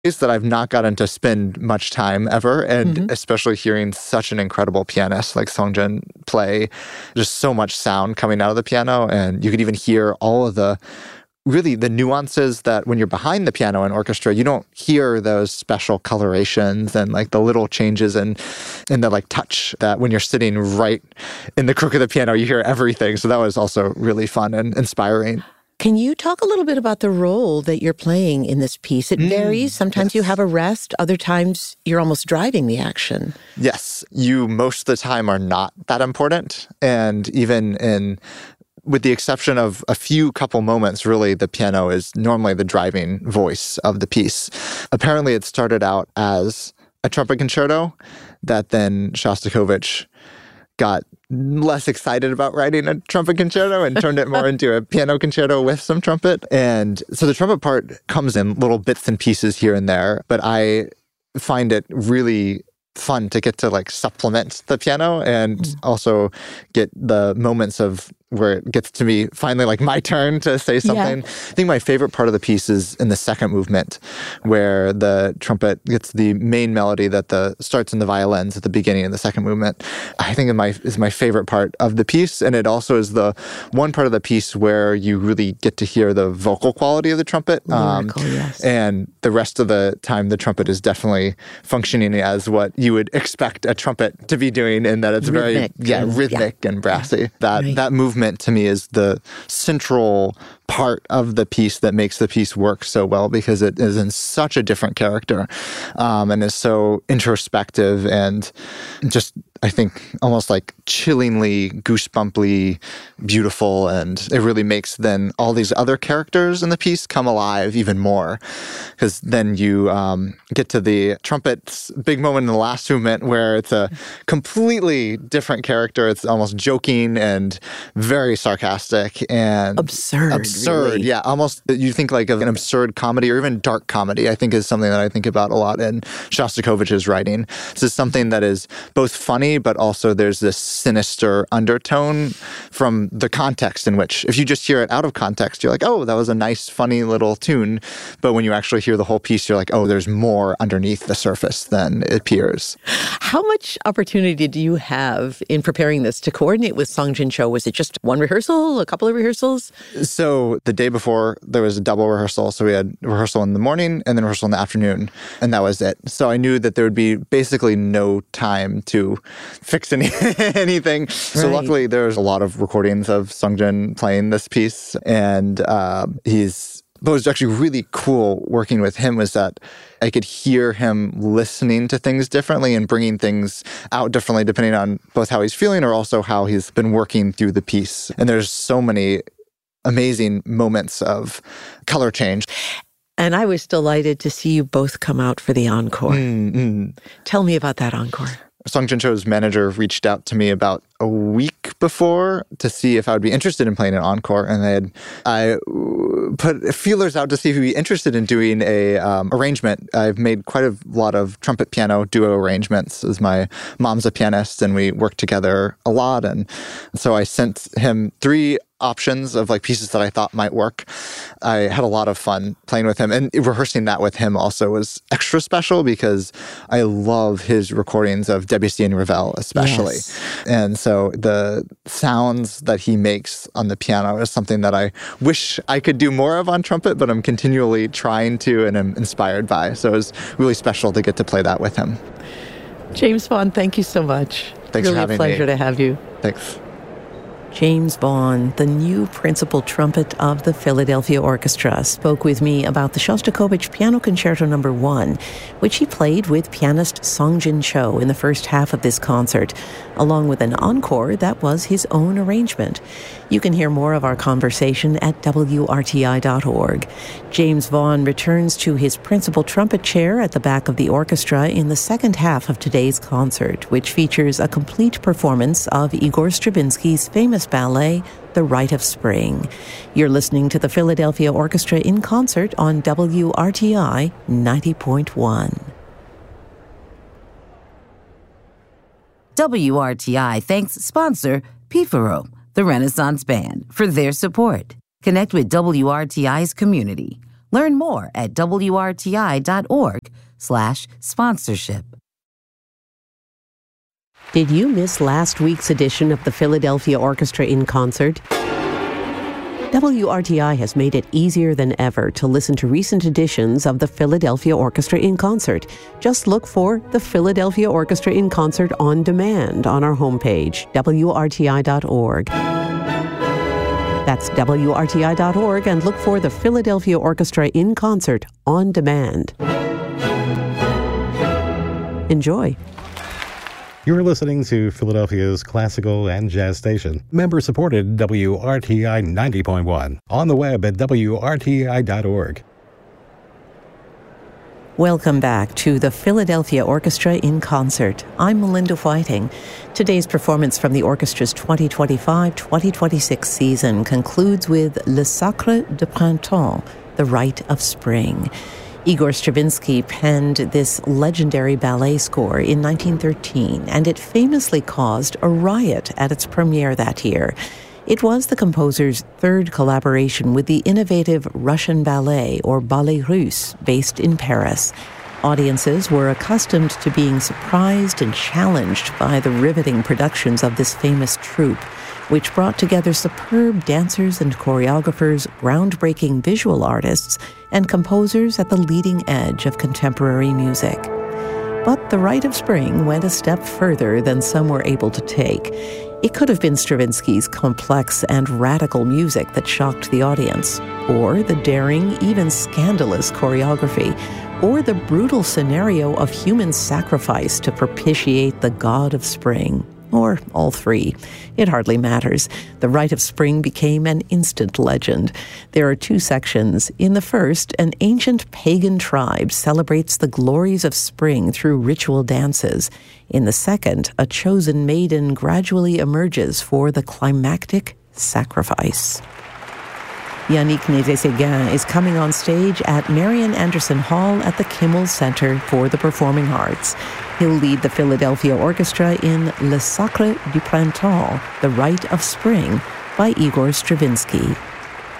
that I've not gotten to spend much time ever, and especially hearing such an incredible pianist like Songjin play, just so much sound coming out of the piano, and you could even hear all of the nuances that when you're behind the piano in orchestra, you don't hear those special colorations and like the little changes in the like touch that when you're sitting right in the crook of the piano, you hear everything. So that was also really fun and inspiring. Can you talk a little bit about the role that you're playing in this piece? It varies. Sometimes you have a rest. Other times you're almost driving the action. Yes. You most of the time are not that important. And even with the exception of a few couple moments, really, the piano is normally the driving voice of the piece. Apparently, it started out as a trumpet concerto that then Shostakovich got less excited about writing a trumpet concerto and turned it more into a piano concerto with some trumpet. And so the trumpet part comes in little bits and pieces here and there, but I find it really fun to get to like supplement the piano and also get the moments of where it gets to be finally like my turn to say something. Yeah. I think my favorite part of the piece is in the second movement, where the trumpet gets the main melody that starts in the violins at the beginning of the second movement. I think is my favorite part of the piece, and it also is the one part of the piece where you really get to hear the vocal quality of the trumpet. Lyrical, yes. And the rest of the time, the trumpet is definitely functioning as what you would expect a trumpet to be doing, in that it's rhythmic, rhythmic and brassy. That movement to me is the central part of the piece that makes the piece work so well, because it is in such a different character and is so introspective and just, I think, almost like chillingly, goosebumply beautiful. And it really makes then all these other characters in the piece come alive even more, because then you get to the trumpet's big moment in the last movement where it's a completely different character. It's almost joking and very sarcastic and absurd. Really. Yeah. Almost, you think like of an absurd comedy or even dark comedy, I think is something that I think about a lot in Shostakovich's writing. This is something that is both funny, but also there's this sinister undertone from the context in which, if you just hear it out of context, you're like, oh, that was a nice, funny little tune. But when you actually hear the whole piece, you're like, oh, there's more underneath the surface than it appears. How much opportunity do you have in preparing this to coordinate with Songjin Cho? Was it just one rehearsal, a couple of rehearsals? So the day before, there was a double rehearsal. So we had rehearsal in the morning and then rehearsal in the afternoon, and that was it. So I knew that there would be basically no time to fix anything. Right. So luckily, there's a lot of recordings of Songjin playing this piece, and what was actually really cool working with him was that I could hear him listening to things differently and bringing things out differently depending on both how he's feeling or also how he's been working through the piece. And there's so many amazing moments of color change. And I was delighted to see you both come out for the encore. Tell me about that encore. Songjin Cho's manager reached out to me about a week before to see if I would be interested in playing an encore, and I put feelers out to see if he'd be interested in doing a arrangement. I've made quite a lot of trumpet piano duo arrangements, as my mom's a pianist and we work together a lot, and so I sent him 3 options of like pieces that I thought might work. I had a lot of fun playing with him, and rehearsing that with him also was extra special because I love his recordings of Debussy and Ravel especially. Yes. And so the sounds that he makes on the piano is something that I wish I could do more of on trumpet, but I'm continually trying to and I'm inspired by. So it was really special to get to play that with him. James Vaughn, thank you so much. Thanks for having me. Really a pleasure to have you. Thanks. James Vaughn, the new principal trumpet of the Philadelphia Orchestra, spoke with me about the Shostakovich Piano Concerto No. 1, which he played with pianist Songjin Cho in the first half of this concert, along with an encore that was his own arrangement. You can hear more of our conversation at WRTI.org. James Vaughn returns to his principal trumpet chair at the back of the orchestra in the second half of today's concert, which features a complete performance of Igor Stravinsky's famous ballet, The Rite of Spring. You're listening to the Philadelphia Orchestra in concert on WRTI 90.1. WRTI thanks sponsor Pifaro, the Renaissance Band, for their support. Connect with WRTI's community. Learn more at wrti.org/sponsorship. Did you miss last week's edition of the Philadelphia Orchestra in Concert? WRTI has made it easier than ever to listen to recent editions of the Philadelphia Orchestra in Concert. Just look for the Philadelphia Orchestra in Concert on demand on our homepage, WRTI.org. That's WRTI.org, and look for the Philadelphia Orchestra in Concert on demand. Enjoy. You're listening to Philadelphia's classical and jazz station. Member-supported WRTI 90.1. On the web at WRTI.org. Welcome back to the Philadelphia Orchestra in Concert. I'm Melinda Whiting. Today's performance from the orchestra's 2025-2026 season concludes with Le Sacre du Printemps, the Rite of Spring. Igor Stravinsky penned this legendary ballet score in 1913, and it famously caused a riot at its premiere that year. It was the composer's third collaboration with the innovative Russian ballet, or Ballet Russe, based in Paris. Audiences were accustomed to being surprised and challenged by the riveting productions of this famous troupe, which brought together superb dancers and choreographers, groundbreaking visual artists, and composers at the leading edge of contemporary music. But the Rite of Spring went a step further than some were able to take. It could have been Stravinsky's complex and radical music that shocked the audience, or the daring, even scandalous choreography, or the brutal scenario of human sacrifice to propitiate the god of spring. Or all three. It hardly matters. The Rite of Spring became an instant legend. There are two sections. In the first, an ancient pagan tribe celebrates the glories of spring through ritual dances. In the second, a chosen maiden gradually emerges for the climactic sacrifice. Yannick Nézet-Séguin is coming on stage at Marian Anderson Hall at the Kimmel Center for the Performing Arts. He'll lead the Philadelphia Orchestra in Le Sacre du Printemps, the Rite of Spring, by Igor Stravinsky.